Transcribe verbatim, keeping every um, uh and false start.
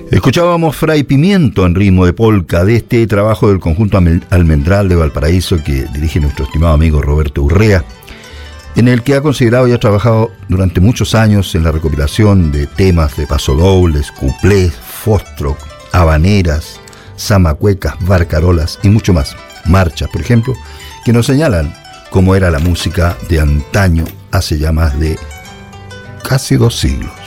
Escuchábamos Fray Pimiento en ritmo de polka de este trabajo del conjunto Almendral de Valparaíso que dirige nuestro estimado amigo Roberto Urrea, en el que ha considerado y ha trabajado durante muchos años en la recopilación de temas de pasodobles, cuplés, foxtrot, habaneras, zamacuecas, barcarolas y mucho más, marchas, por ejemplo, que nos señalan cómo era la música de antaño hace ya más de casi dos siglos.